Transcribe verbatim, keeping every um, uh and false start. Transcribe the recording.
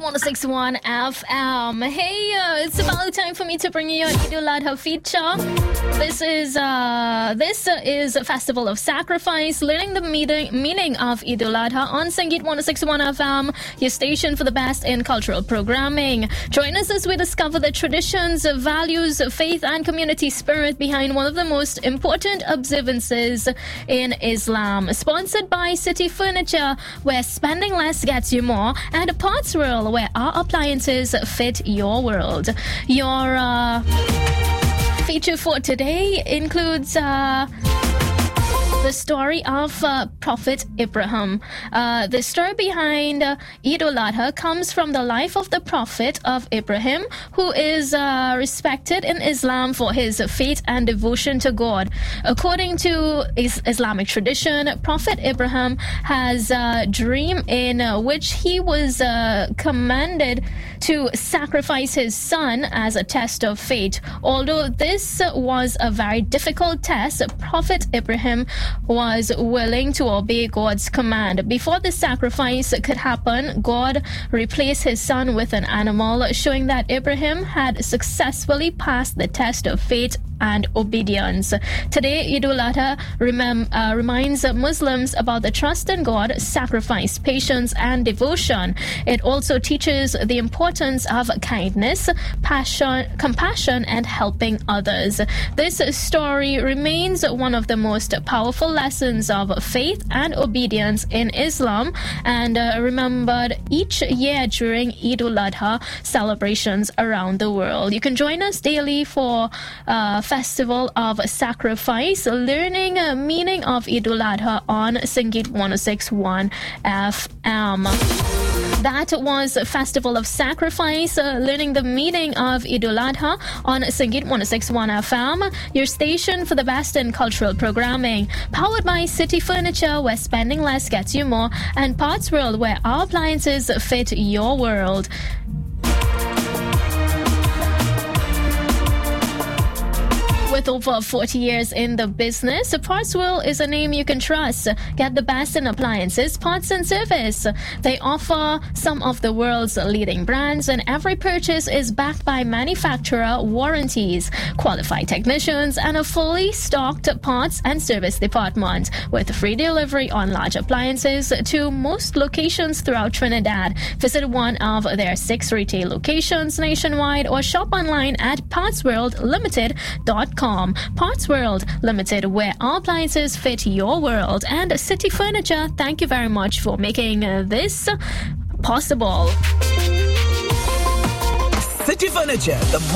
one oh six point one F M. Hey, uh, it's about time for me to bring you your Eidul Adha feature. This is uh, this is a festival of sacrifice, learning the meaning, meaning of Eidul Adha on Sangeet one oh six point one F M, your station for the best in cultural programming. Join us as we discover the traditions, values, faith and community spirit behind one of the most important observances in Islam. Sponsored by City Furniture, where spending less gets you more, and Parts World, where our appliances fit your world. Your uh, feature for today includes uh, the story of uh, Prophet Ibrahim. Uh, the story behind uh, Eidul Adha comes from the life of the Prophet of Ibrahim, who is uh, respected in Islam for his faith and devotion to God. According to is- Islamic tradition, Prophet Ibrahim has a dream in uh, which he was uh, commanded to sacrifice his son as a test of faith. Although this was a very difficult test, Prophet Ibrahim was willing to obey God's command. Before the sacrifice could happen, God replaced his son with an animal, showing that Ibrahim had successfully passed the test of faith and obedience. Today, Eidul Adha remem- uh, reminds Muslims about the trust in God, sacrifice, patience, and devotion. It also teaches the importance of kindness, passion, compassion, and helping others. This story remains one of the most powerful lessons of faith and obedience in Islam, and uh, remembered each year during Eidul Adha celebrations around the world. You can join us daily for uh, Festival of Sacrifice, learning uh, meaning of Eidul Adha on Sangeet one oh six point one F M. That was Festival of Sacrifice, uh, learning the meaning of Eidul Adha on Sangeet one oh six point one F M, your station for the best in cultural programming. Powered by City Furniture, where spending less gets you more, and Parts World, where our appliances fit your world. With over forty years in the business, Parts World is a name you can trust. Get the best in appliances, parts and service. They offer some of the world's leading brands, and every purchase is backed by manufacturer warranties, qualified technicians, and a fully stocked parts and service department with free delivery on large appliances to most locations throughout Trinidad. Visit one of their six retail locations nationwide or shop online at parts world limited dot com. Parts World Limited, where our appliances fit your world. And City Furniture, thank you very much for making uh, this possible. City Furniture, the